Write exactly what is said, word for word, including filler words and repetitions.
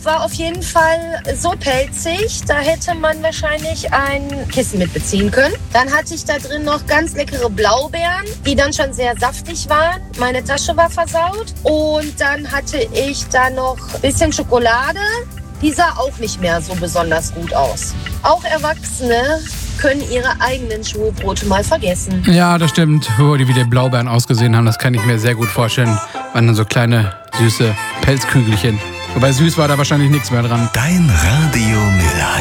war auf jeden Fall so pelzig, da hätte man wahrscheinlich ein Kissen mitbeziehen können. Dann hatte ich da drin noch ganz leckere Blaubeeren, die dann schon sehr saftig waren. Meine Tasche war versaut. Und dann hatte ich da noch ein bisschen Schokolade. Die sah auch nicht mehr so besonders gut aus. Auch Erwachsene können ihre eigenen Schulbrote mal vergessen. Ja, das stimmt. Wo die wie die Blaubeeren ausgesehen haben, das kann ich mir sehr gut vorstellen. Waren dann so kleine, süße Pelzkügelchen. Wobei süß war da wahrscheinlich nichts mehr dran. Dein Radio Mülheim.